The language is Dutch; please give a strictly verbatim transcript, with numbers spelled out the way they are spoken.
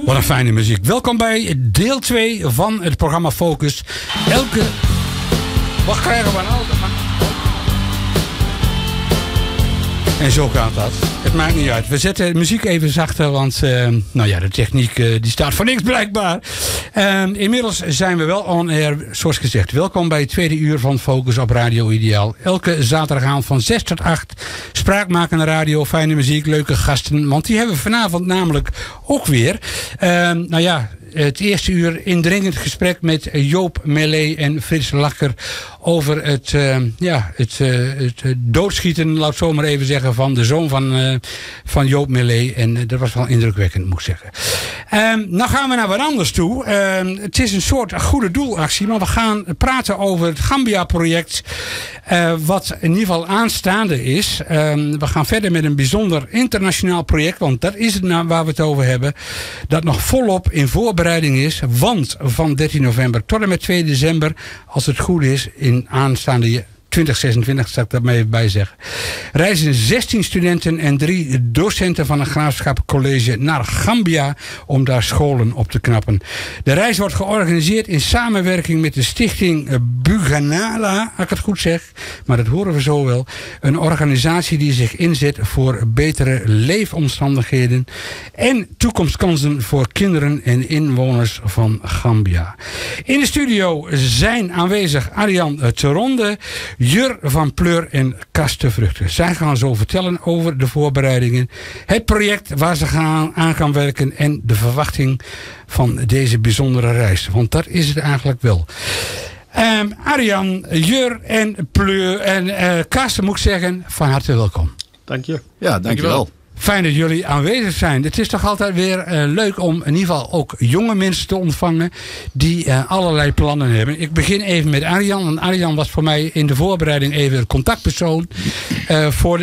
Wat een fijne muziek. Welkom bij deel twee van het programma Focus. Elke... Wat krijgen we nou? En zo gaat dat. Het maakt niet uit. We zetten de muziek even zachter, want uh, nou ja, de techniek uh, die staat voor niks blijkbaar. Uh, inmiddels zijn we wel on air, zoals gezegd. Welkom bij het tweede uur van Focus op Radio Ideaal. Elke zaterdagavond van zes tot acht. Spraakmakende radio, fijne muziek, leuke gasten. Want die hebben we vanavond namelijk ook weer. Uh, nou ja... Het eerste uur indringend gesprek met Joop Mellet en Frits Lakker over het, uh, ja, het, uh, het doodschieten, laat ik zo maar even zeggen, van de zoon van, uh, van Joop Mellet. En uh, dat was wel indrukwekkend, moet ik zeggen. Um, nou gaan we naar wat anders toe. Um, het is een soort goede doelactie, maar we gaan praten over het Gambia-project. Uh, wat in ieder geval aanstaande is. Um, we gaan verder met een bijzonder internationaal project, want dat is het nou waar we het over hebben. Dat nog volop in voorbereiding is. Want van dertien november tot en met twee december, als het goed is, in aanstaande twintig zesentwintig, zal ik dat maar even bij zeggen, reizen zestien studenten en drie docenten van het Graafschap College naar Gambia om daar scholen op te knappen. De reis wordt georganiseerd in samenwerking met de stichting Buganala, als ik het goed zeg, maar dat horen we zo wel. Een organisatie die zich inzet voor betere leefomstandigheden en toekomstkansen voor kinderen en inwoners van Gambia. In de studio zijn aanwezig Arjan Teronde, Jur van Pleur en Kastenvruchten. Zij gaan zo vertellen over de voorbereidingen, het project waar ze gaan, aan gaan werken en de verwachting van deze bijzondere reis. Want dat is het eigenlijk wel. Um, Arjan, Jur en Pleur en uh, Kasten, moet ik zeggen, van harte welkom. Dank je. Ja, dank je wel. Fijn dat jullie aanwezig zijn. Het is toch altijd weer uh, leuk om in ieder geval ook jonge mensen te ontvangen die uh, allerlei plannen hebben. Ik begin even met Arjan. En Arjan was voor mij in de voorbereiding even de contactpersoon uh, voor